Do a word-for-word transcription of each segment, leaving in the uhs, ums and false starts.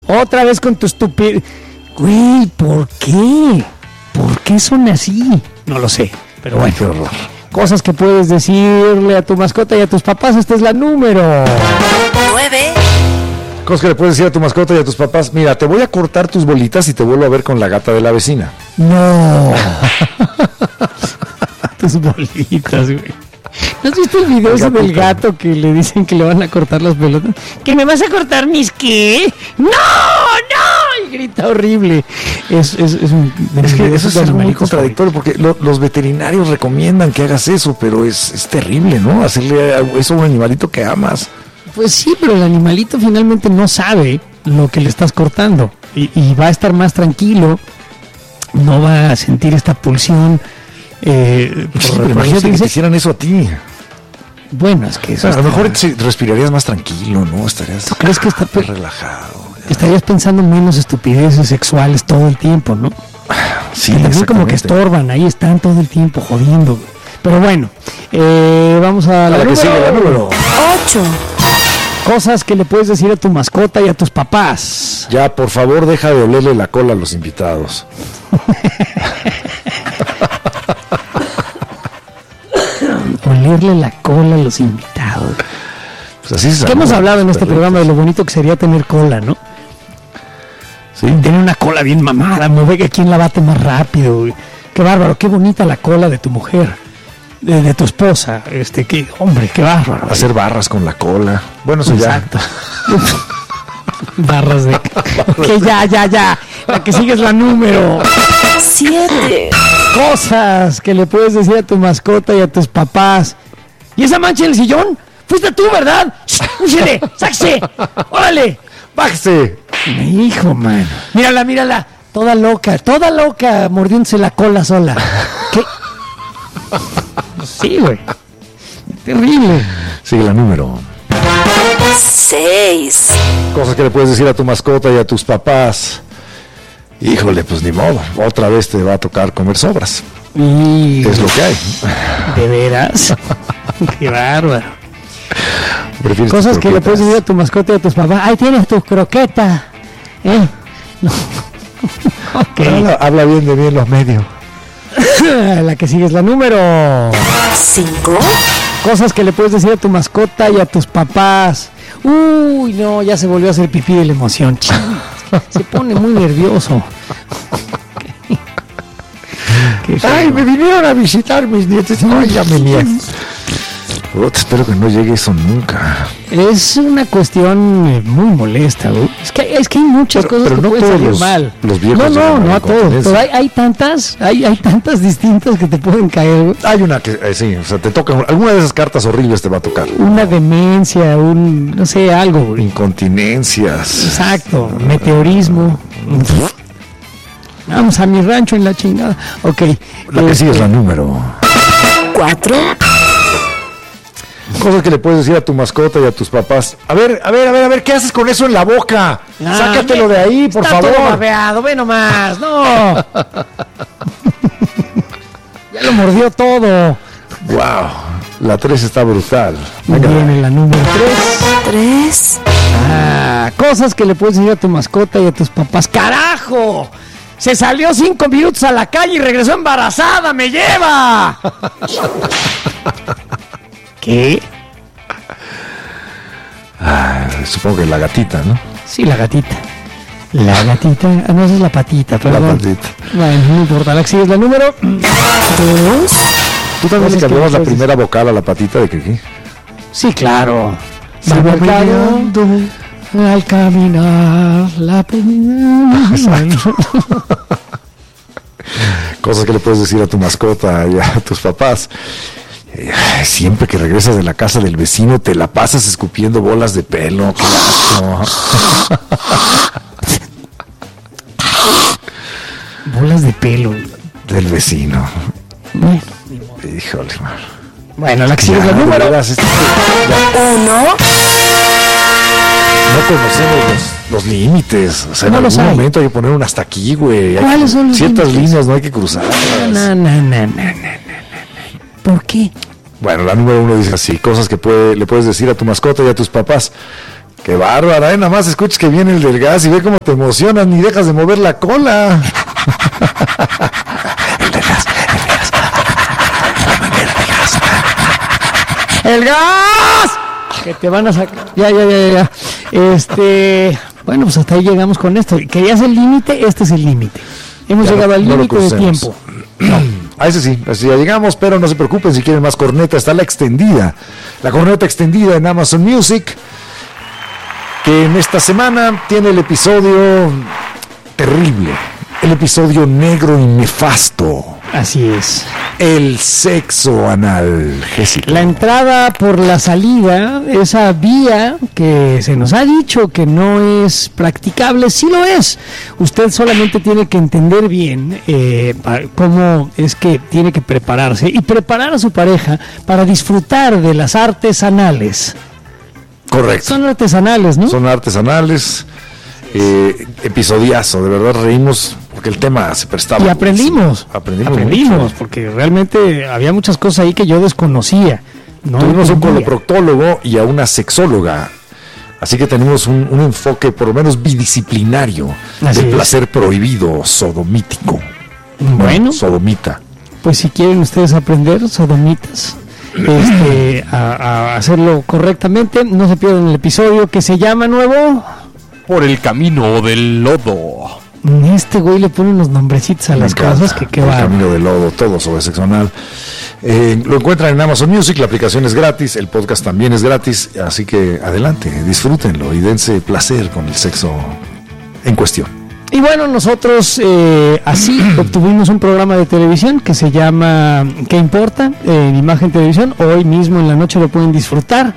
Otra vez con tu estupidez. Güey, ¿por qué? ¿Por qué son así? No lo sé, pero bueno. Qué horror. Cosas que puedes decirle a tu mascota y a tus papás. Esta es la número nueve. Cosas que le puedes decir a tu mascota y a tus papás. Mira, te voy a cortar tus bolitas y te vuelvo a ver con la gata de la vecina. No. Tus bolitas, güey. ¿No has visto el video ese del gato que le dicen que le van a cortar las pelotas? ¿Que me vas a cortar mis qué? ¡No! ¡No! Y grita horrible. Es, es, es, un, es que eso es algo muy contradictorio porque lo, los veterinarios recomiendan que hagas eso, pero es, es terrible, ¿no? Hacerle eso a un animalito que amas. Pues sí, pero el animalito finalmente no sabe lo que le estás cortando y, y va a estar más tranquilo, no va a sentir esta pulsión. Eh, sí, pero imagínate que te hicieran eso a ti. Bueno, es que eso o sea, a lo mejor te respirarías más tranquilo, ¿no? Estarías ¿tú crees que está pe- relajado. Ya. Estarías pensando menos estupideces sexuales todo el tiempo, ¿no? Sí, que también como que estorban, ahí están todo el tiempo jodiendo. Pero bueno, eh, vamos a, a la, la que sigue, la número ocho. Cosas que le puedes decir a tu mascota y a tus papás. Ya, por favor, deja de olerle la cola a los invitados. Olerle la cola a los invitados. Pues así es. ¿Qué hemos hablado en este programa de lo bonito que sería tener cola, no? Sí. Tener una cola bien mamada, mover a quién la bate más rápido. Qué bárbaro, qué bonita la cola de tu mujer, de, de tu esposa. Este, qué hombre, qué bárbaro. Hacer barras con la cola. Bueno, eso exacto. Ya. Barras de... que ya, ya, ya. La que sigue es la número siete. Cosas que le puedes decir a tu mascota y a tus papás. ¿Y esa mancha en el sillón? Fuiste tú, ¿verdad? ¡Úchale! ¡Sáquese! ¡Órale! ¡Bájese! Mi hijo, man. Mírala, mírala. Toda loca, toda loca, mordiéndose la cola sola. ¿Qué? Sí, güey. Terrible. Sigue la número seis. Cosas que le puedes decir a tu mascota y a tus papás. Híjole, pues ni modo. Otra vez te va a tocar comer sobras. Y... es lo que hay. ¿De veras? Qué bárbaro. Cosas que le puedes decir a tu mascota y a tus papás. Ahí tienes tu croqueta. ¿Eh? No. Okay. Habla, habla bien de mí en los medios. La que sigue es la número cinco. Cosas que le puedes decir a tu mascota y a tus papás. Uy, no, ya se volvió a hacer pipí de la emoción. Se pone muy nervioso. Ay, me vinieron a visitar mis nietos. Ay, ya me nieto. Oh, espero que no llegue eso nunca. Es una cuestión eh, muy molesta, ¿no? Es que, es que hay muchas pero, cosas pero que no pueden salir los, mal. Los viejos no, no, no a todos. Pero hay, hay tantas, hay, hay tantas distintas que te pueden caer, ¿no? Hay una que, eh, sí, o sea, te toca, alguna de esas cartas horribles te va a tocar. Una demencia, un, no sé, algo. Güey. Incontinencias. Exacto, meteorismo. Vamos a mi rancho en la chingada. Ok. La que sigue es la número cuatro. Cosas que le puedes decir a tu mascota y a tus papás. A ver, a ver, a ver, a ver, ¿qué haces con eso en la boca? Ah, sácatelo de ahí, por está favor. Todo babeado, ve nomás, no. Ya lo mordió todo. Wow, la tres está brutal. Venga. Viene la número tres. tres. Ah, cosas que le puedes decir a tu mascota y a tus papás. ¡Carajo! Se salió cinco minutos a la calle y regresó embarazada, ¡me lleva! ¿Qué? Ah, supongo que la gatita, ¿no? Sí, la gatita. La gatita. Ah, no, esa es la patita, perdón. La patita. Bueno, no importa. La que sigue es la número dos. ¿Tú también le cambiabas la primera vocal a la patita de Kiki? Sí, claro. Se va caminando al caminar la Cosas que le puedes decir a tu mascota y a tus papás. Siempre que regresas de la casa del vecino te la pasas escupiendo bolas de pelo. ¡Qué asco! Bolas de pelo del vecino. Bueno, híjole, man. Bueno, la que sigue es la número uno. No conocemos los, los límites. O sea, no en algún hay. momento hay que poner un hasta aquí, güey. ¿Cuáles son los ciertas límites? líneas no hay que cruzar. No, no, no, no, no, no. ¿Por qué? Bueno, la número uno dice así: cosas que puede, le puedes decir a tu mascota y a tus papás. Qué bárbara, ¿eh? Nada más escuchas que viene el del gas y ve cómo te emocionas, ni dejas de mover la cola. El del gas, el gas. ¡El gas! Que te van a sacar. Ya, ya, ya, ya. Este. Bueno, pues hasta ahí llegamos con esto. ¿Querías el límite? Este es el límite. Hemos Ya llegado no, al no lo límite de crucemos. tiempo. A ese sí, así ya llegamos, pero no se preocupen si quieren más corneta, está la extendida, la corneta extendida en Amazon Music, que en esta semana tiene el episodio terrible, el episodio negro y nefasto, Así es. el sexo analgésico. La entrada por la salida, esa vía que se nos ha dicho que no es practicable, sí lo es. Usted solamente tiene que entender bien eh, pa- cómo es que tiene que prepararse y preparar a su pareja para disfrutar de las artesanales. Correcto, Son artesanales, ¿no? son artesanales, eh, episodiazo, de verdad reímos porque el tema se prestaba. Y aprendimos, Aprendimos, aprendimos, mucho. porque realmente había muchas cosas ahí que yo desconocía. No Tuvimos un entendía. coloproctólogo y a una sexóloga. Así que tenemos un, un enfoque por lo menos bidisciplinario Así del es. placer prohibido sodomítico. Bueno, Sodomita. pues si quieren ustedes aprender, sodomitas, este, a, a hacerlo correctamente, no se pierdan el episodio que se llama nuevo. Por el camino del lodo. Este güey le pone unos nombrecitos a Me las encanta. cosas que qué El va. camino del lodo, todo sobre sexo anal. Eh, lo encuentran en Amazon Music, la aplicación es gratis, el podcast también es gratis, así que adelante, disfrútenlo y dense placer con el sexo en cuestión. Y bueno, nosotros eh, así obtuvimos un programa de televisión que se llama ¿Qué importa? En Imagen Televisión. Hoy mismo en la noche lo pueden disfrutar.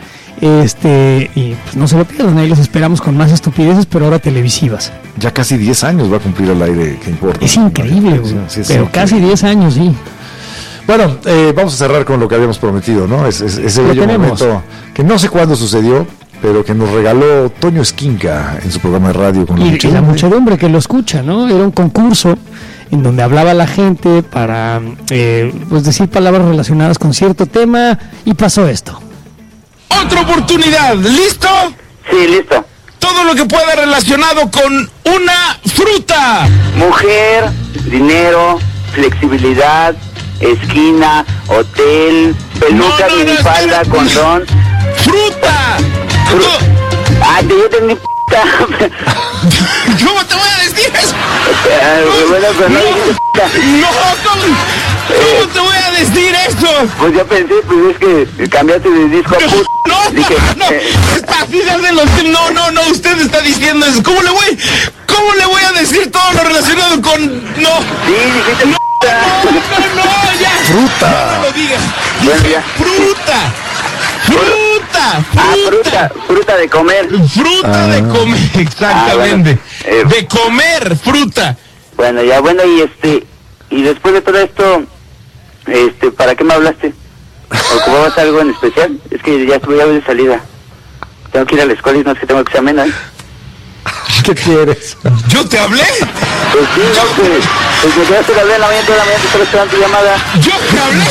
Este, y pues no se lo pierdan, ahí los esperamos con más estupideces, pero ahora televisivas. Ya casi diez años va a cumplir al aire, ¿qué importa? Es increíble, güey. Sí, es Pero increíble. casi diez años, sí. Bueno, eh, vamos a cerrar con lo que habíamos prometido, ¿no? Es, es- ese Lo bello tenemos. momento que no sé cuándo sucedió, pero que nos regaló Toño Esquinca en su programa de radio con la Y, y la muchedumbre. muchedumbre que lo escucha, ¿no? Era un concurso en donde hablaba la gente para eh, pues decir palabras relacionadas con cierto tema y pasó esto. Otra oportunidad, ¿listo? Sí, listo. Todo lo que pueda relacionado con una fruta. Mujer, dinero, flexibilidad, esquina, hotel, peluca, No, no, no, minifalda, espera. condón. ¡Fruta! Fru- Ah, te yo tenía p***. ¿Cómo te voy a decir eso? Ah, bueno, pero no dijiste p***. No, ¿cómo, cómo te voy a decir eso? Pues yo pensé, pues es que cambiaste de disco a p***. No, Dije, no, eh, está de los no, no, no, usted está diciendo eso. ¿Cómo le voy, cómo le voy a decir todo lo relacionado con no? sí, dijiste No, p***. no, no, ya. Fruta. No me lo digas. Bueno, Dije ya. fruta. Fruta, Ah, fruta, fruta de comer. Fruta de comer, exactamente. Ah, bueno. Eh, De comer fruta. Bueno, ya, bueno, y este, y después de todo esto, este, ¿para qué me hablaste? ¿Ocupabas algo en especial? Es que ya estoy ya voy de salida. Tengo que ir a la escuela y no es que tengo examen hoy. ¿Qué quieres? ¿Yo te hablé? Pues sí, no, que, pues me quedaste a hablar en la mañana, toda la mañana te estaba esperando tu llamada. ¿Yo te hablé?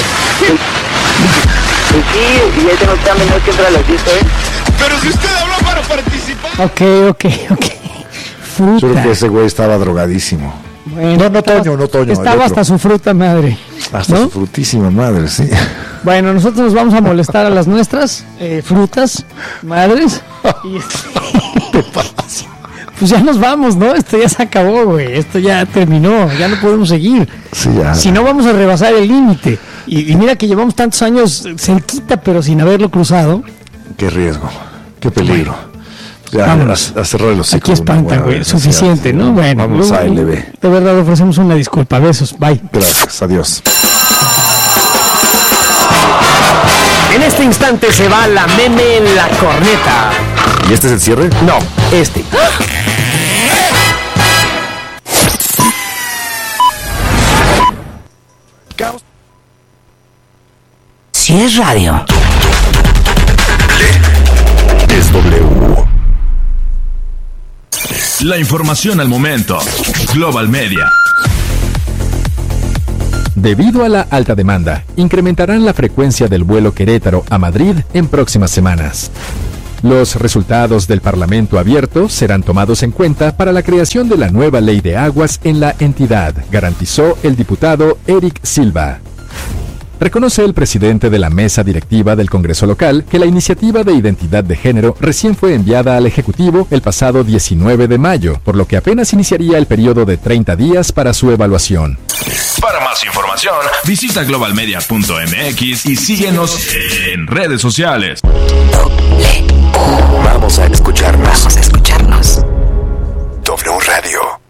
Pues sí, y ya tengo examen, no es que entra a las diez, ¿eh? Pero si usted habló para participar. Ok, ok, ok. Yo creo que Fruta. ese güey estaba drogadísimo. Bueno, No, no, estaba- Toño, no, Toño, el Estaba otro. hasta su fruta madre. Hasta ¿no? su frutísima madre, sí. Bueno, nosotros nos vamos a molestar a las nuestras eh, frutas madres. Y este- pues ya nos vamos, ¿no? Esto ya se acabó, güey. Esto ya terminó. Ya no podemos seguir. Sí, ya. Si no, vamos a rebasar el límite. Y, y mira que llevamos tantos años cerquita, pero sin haberlo cruzado. Qué riesgo, qué peligro. Ya, Vámonos. a, a cerrar los Aquí espantan, güey. Suficiente, ¿no? Bueno, vamos a luego- L B. de verdad ofrecemos una disculpa. Besos. Bye. Gracias, adiós. En este instante se va la meme en la corneta. ¿Y este es el cierre? No, este. Si es radio. Es W. La información al momento. Global Media. Debido a la alta demanda, incrementarán la frecuencia del vuelo Querétaro a Madrid en próximas semanas. Los resultados del Parlamento abierto serán tomados en cuenta para la creación de la nueva ley de aguas en la entidad, garantizó el diputado Eric Silva. Reconoce el presidente de la mesa directiva del Congreso local que la iniciativa de identidad de género recién fue enviada al Ejecutivo el pasado diecinueve de mayo, por lo que apenas iniciaría el periodo de treinta días para su evaluación. Para más información, visita global media punto m x y síguenos en redes sociales. Vamos a escucharnos. Vamos a escucharnos. W Radio.